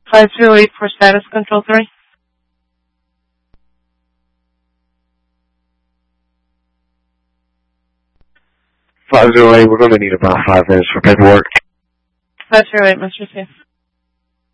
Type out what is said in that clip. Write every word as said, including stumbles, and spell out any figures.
five zero eight for status control three. five zero eight, we're going to need about five minutes for paperwork. five zero eight, Mister Safe.